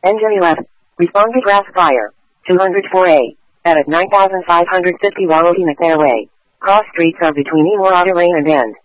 Engine 11. Respond to draft fire. 204A. At 9550 Wallachina Fairway. Cross streets are between Emorata Lane and End.